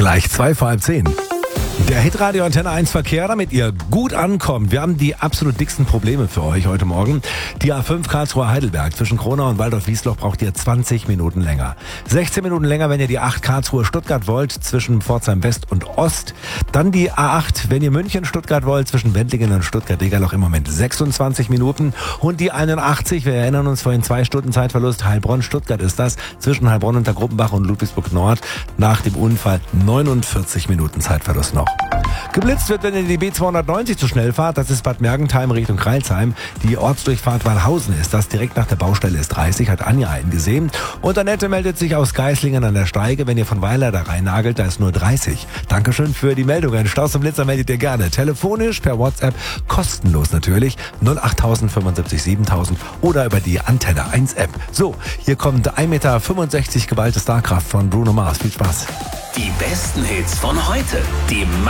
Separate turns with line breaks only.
Gleich 2:10. Der Hitradio Antenne 1 Verkehr, damit ihr gut ankommt. Wir haben die absolut dicksten Probleme für euch heute Morgen. Die A5 Karlsruhe-Heidelberg zwischen Kronau und Waldorf-Wiesloch braucht ihr 20 Minuten länger. 16 Minuten länger, wenn ihr die 8 Karlsruhe-Stuttgart wollt zwischen Pforzheim West und Ost. Dann die A8, wenn ihr München-Stuttgart wollt zwischen Wendlingen und Stuttgart-Degerloch im Moment 26 Minuten. Und die 81, wir erinnern uns vorhin 2 Stunden Zeitverlust, Heilbronn-Stuttgart ist das, zwischen Heilbronn unter Gruppenbach und Ludwigsburg-Nord nach dem Unfall 49 Minuten Zeitverlust noch. Geblitzt wird, wenn ihr die B290 zu schnell fahrt. Das ist Bad Mergentheim Richtung Crailsheim. Die Ortsdurchfahrt Walhausen ist das. Direkt nach der Baustelle ist 30, hat Anja einen gesehen. Und Annette meldet sich aus Geislingen an der Steige. Wenn ihr von Weiler da reinnagelt, da ist nur 30. Dankeschön für die Meldungen. Staus und Blitzer meldet ihr gerne. Telefonisch, per WhatsApp, kostenlos natürlich. 08000 75 7000 oder über die Antenne 1 App. So, hier kommt 1,65 Meter geballte Starkraft von Bruno Mars. Viel Spaß.
Die besten Hits von heute. Die